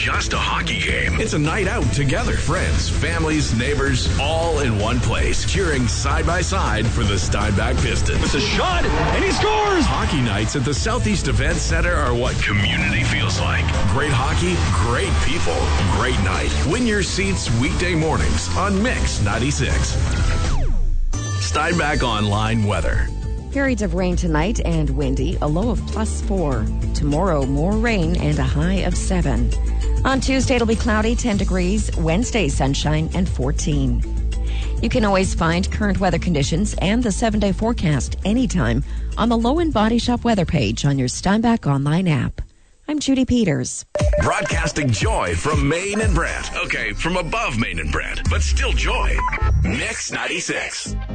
just a hockey game. It's a night out together. Friends, families, neighbors, all in one place, cheering side by side for the Steinbach Pistons. It's a shot, and he scores! Hockey nights at the Southeast Event Center are what community feels like. Great hockey, great people, great night. Win your seats weekday mornings on Mix 96. Steinbach Online weather. Periods of rain tonight and windy, a low of +4. Tomorrow, more rain and a high of 7. On Tuesday, it'll be cloudy, 10 degrees. Wednesday, sunshine and 14. You can always find current weather conditions and the 7-day forecast anytime on the Low and Body Shop weather page on your Steinbach Online app. I'm Judy Peters. Broadcasting joy from Maine and Brant. Okay, from above Maine and Brant, but still joy. Mix 96.